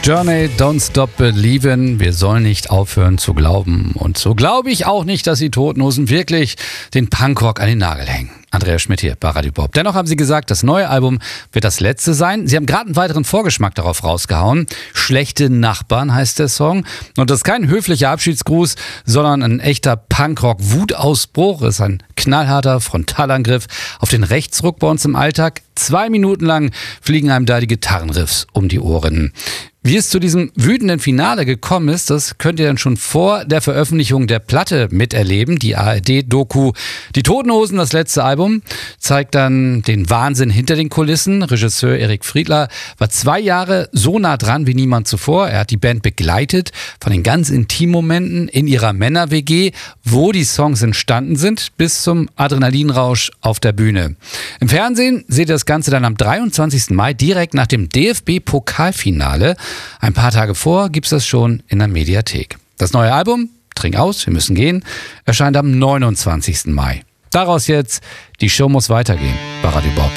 Journey, Don't Stop Believin'. Wir sollen nicht aufhören zu glauben. Und so glaube ich auch nicht, dass die Toten Hosen wirklich den Punkrock an den Nagel hängen. Andreas Schmidt hier bei Radio Bob. Dennoch haben sie gesagt, das neue Album wird das letzte sein. Sie haben gerade einen weiteren Vorgeschmack darauf rausgehauen. Schlechte Nachbarn heißt der Song. Und das ist kein höflicher Abschiedsgruß, sondern ein echter Punkrock-Wutausbruch. Es ist ein knallharter Frontalangriff auf den Rechtsruck bei uns im Alltag. 2 Minuten lang fliegen einem da die Gitarrenriffs um die Ohren. Wie es zu diesem wütenden Finale gekommen ist, das könnt ihr dann schon vor der Veröffentlichung der Platte miterleben. Die ARD-Doku Die Toten Hosen, das letzte Album, zeigt dann den Wahnsinn hinter den Kulissen. Regisseur Erik Friedler war 2 Jahre so nah dran wie niemand zuvor. Er hat die Band begleitet von den ganz intimen Momenten in ihrer Männer-WG, wo die Songs entstanden sind, bis zum Adrenalinrausch auf der Bühne. Im Fernsehen seht ihr das Ganze dann am 23. Mai, direkt nach dem DFB-Pokalfinale. Ein paar Tage vor gibt's das schon in der Mediathek. Das neue Album, Trink aus, wir müssen gehen, erscheint am 29. Mai. Daraus jetzt, die Show muss weitergehen bei Radio Bob.